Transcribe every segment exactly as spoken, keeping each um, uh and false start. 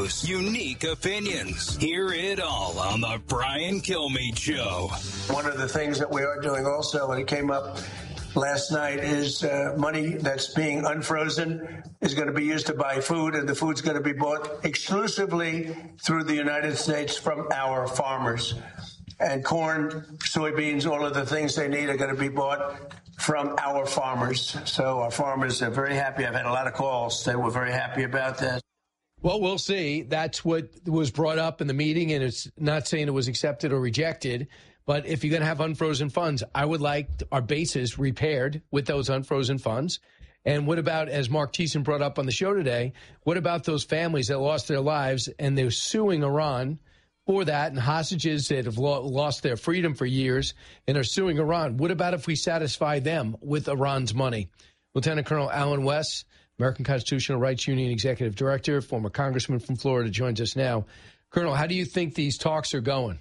views, unique opinions. Hear it all on the Brian Kilmeade Show. One of the things that we are doing also, and it came up last night, is uh, money that's being unfrozen is going to be used to buy food, and the food's going to be bought exclusively through the United States from our farmers. And corn, soybeans, all of the things they need are going to be bought from our farmers. So our farmers are very happy. I've had a lot of calls. They were very happy about that. Well, we'll see. That's what was brought up in the meeting, and it's not saying it was accepted or rejected. But if you're going to have unfrozen funds, I would like our bases repaired with those unfrozen funds. And what about, as Mark Thiessen brought up on the show today, what about those families that lost their lives and they're suing Iran for that, and hostages that have lo- lost their freedom for years and are suing Iran? What about if we satisfy them with Iran's money? Lieutenant Colonel Allen West, American Constitutional Rights Union Executive Director, former congressman from Florida, joins us now. Colonel, how do you think these talks are going?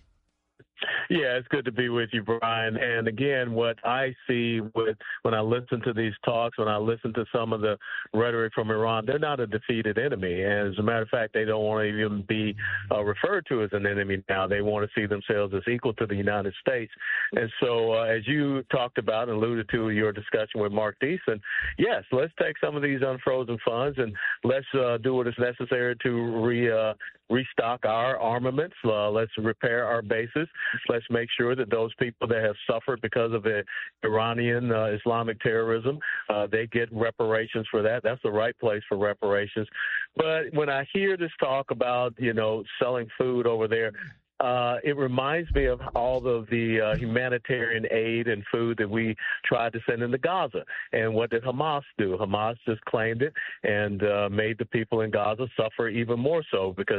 Yeah, it's good to be with you, Brian. And again, what I see with when I listen to these talks, when I listen to some of the rhetoric from Iran, they're not a defeated enemy. And as a matter of fact, they don't want to even be uh, referred to as an enemy now. They want to see themselves as equal to the United States. And so, uh, as you talked about and alluded to in your discussion with Mark Thiessen, yes, let's take some of these unfrozen funds and let's uh, do what is necessary to re, uh, restock our armaments. Uh, let's repair our bases. Let's make sure that those people that have suffered because of the Iranian uh, Islamic terrorism, uh, they get reparations for that. That's the right place for reparations. But when I hear this talk about, you know, selling food over there, Uh, it reminds me of all of the uh, humanitarian aid and food that we tried to send into Gaza. And what did Hamas do? Hamas just claimed it and uh, made the people in Gaza suffer even more so because